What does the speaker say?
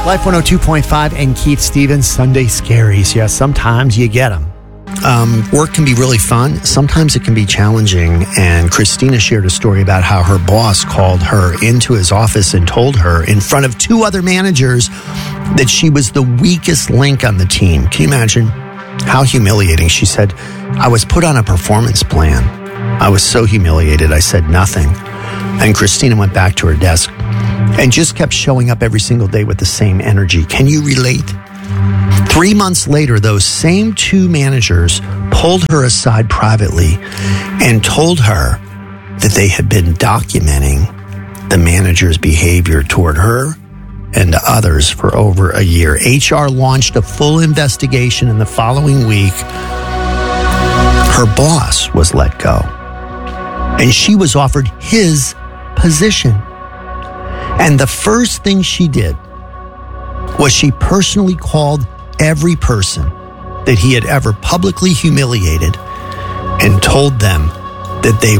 Life 102.5 and Keith Stevens, Sunday Scaries. Yeah, sometimes you get them. Work can be really fun. Sometimes it can be challenging. And Christina shared a story about how her boss called her into his office and told her in front of two other managers that she was the weakest link on the team. Can you imagine how humiliating? She said, I was put on a performance plan. I was so humiliated. I said nothing. And Christina went back to her desk and just kept showing up every single day with the same energy. Can you relate? 3 months later, those same two managers pulled her aside privately and told her that they had been documenting the manager's behavior toward her and to others for over a year. HR launched a full investigation, and the following week, her boss was let go. And she was offered his position. And the first thing she did was she personally called every person that he had ever publicly humiliated and told them that they